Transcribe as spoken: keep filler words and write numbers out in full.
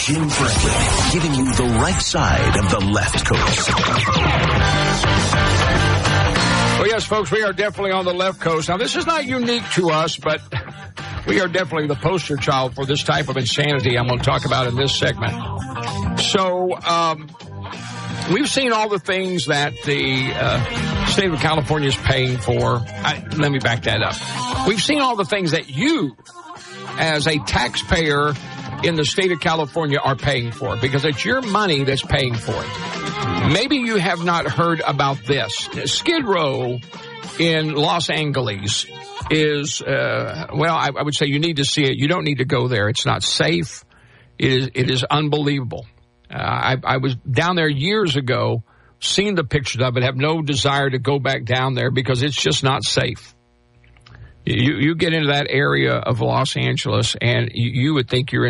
Jim Franklin, giving you the right side of the left coast. Well, yes, folks, we are definitely on the left coast. Now, this is not unique to us, but we are definitely the poster child for this type of insanity I'm going to talk about in this segment. So, um, we've seen all the things that the uh, state of California is paying for. I, let me back that up. We've seen all the things that you, as a taxpayer in the state of California, are paying for, because it's your money that's paying for it. Maybe you have not heard about this. Skid Row in Los Angeles is, uh, well, I, I would say you need to see it. You don't need to go there. It's not safe. It is, it is unbelievable. Uh, I, I was down there years ago, seen the pictures of it, have no desire to go back down there because it's just not safe. You, you get into that area of Los Angeles, and you, you would think you're in